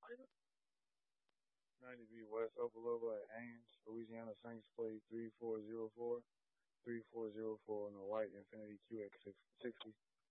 90B West Opalova at Ames. Louisiana Saints played 3404 3404 on the white Infinity QX60.